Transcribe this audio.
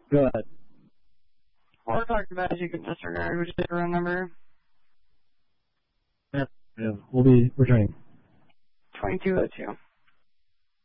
Go ahead. Or talked about as you can disregard, which is the wrong number. Yeah, we'll be returning. 2202.